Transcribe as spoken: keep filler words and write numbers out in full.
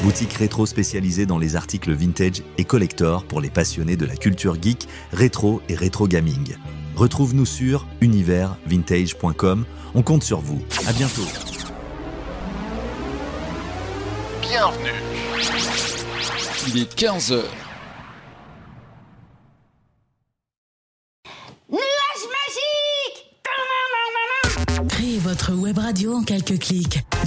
Boutique rétro spécialisée dans les articles vintage et collector pour les passionnés de la culture geek, rétro et rétro gaming. Retrouve-nous sur univers vintage point com. On compte sur vous. À bientôt. Bienvenue. Il est quinze heures. Créez votre web radio en quelques clics.